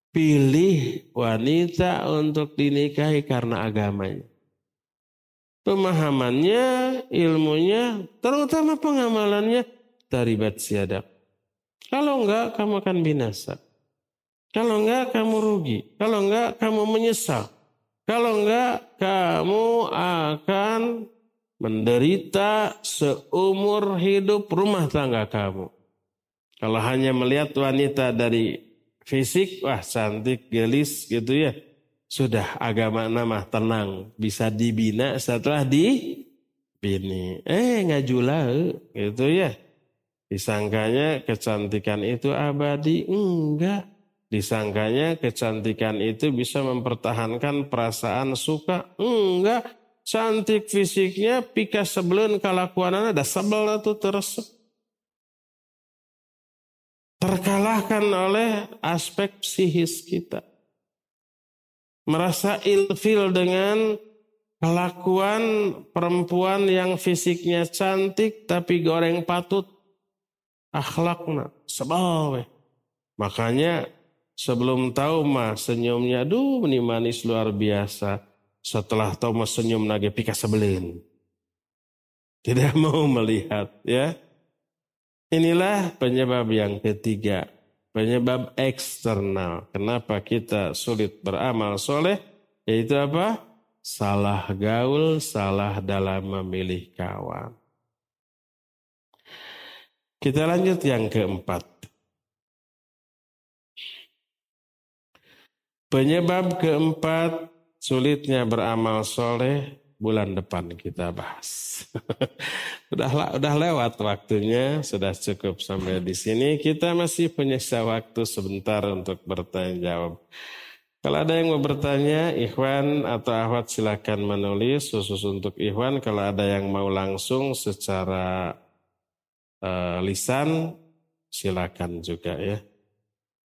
pilih wanita untuk dinikahi karena agamanya. Pemahamannya, ilmunya, terutama pengamalannya, taribat siadak. Kalau enggak, kamu akan binasa. Kalau enggak, kamu rugi. Kalau enggak, kamu menyesal. Kalau enggak, kamu akan menderita seumur hidup rumah tangga kamu. Kalau hanya melihat wanita dari fisik, wah cantik, gelis gitu ya. Sudah agama nama tenang. Bisa dibina setelah dibini. Ngajula gitu ya. Disangkanya kecantikan itu abadi. Enggak. Disangkanya kecantikan itu bisa mempertahankan perasaan suka. Enggak. Cantik fisiknya pika sebelun kalakuanana ada sebel itu terus. Terkalahkan oleh aspek psikis kita. Merasa ilfil dengan kelakuan perempuan yang fisiknya cantik tapi goreng patut. Akhlakna sebel. Makanya sebelum tahu mah senyumnya aduh ini manis luar biasa. Setelah tahu mah senyum nage pika sebelin. Tidak mau melihat ya. Inilah penyebab yang ketiga. Penyebab eksternal. Kenapa kita sulit beramal soleh? Yaitu apa? Salah gaul, salah dalam memilih kawan. Kita lanjut yang keempat. Penyebab keempat sulitnya beramal soleh bulan depan kita bahas. Udah lewat waktunya, sudah cukup sampai di sini. Kita masih punya waktu sebentar untuk bertanya jawab. Kalau ada yang mau bertanya, Ikhwan atau Ahwat silakan menulis khusus untuk Ikhwan. Kalau ada yang mau langsung secara lisan, silakan juga ya.